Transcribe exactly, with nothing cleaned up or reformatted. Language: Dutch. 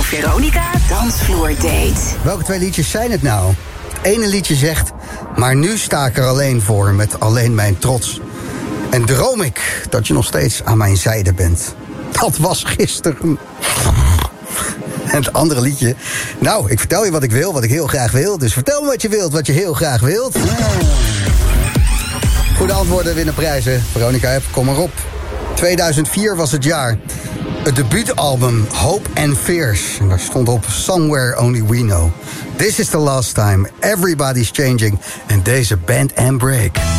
Veronica Dansvloer Date. Welke twee liedjes zijn het nou? Het ene liedje zegt: maar nu sta ik er alleen voor, met alleen mijn trots. En droom ik dat je nog steeds aan mijn zijde bent. Dat was gisteren. En het andere liedje: nou, ik vertel je wat ik wil, wat ik heel graag wil. Dus vertel me wat je wilt, wat je heel graag wilt. Goede antwoorden winnen prijzen. Veronica App, kom maar op. tweeduizend vier was het jaar. Het debuutalbum Hope and Fears. En daar stond op Somewhere Only We Know. This is the last time. Everybody's changing. En deze Bend and Break.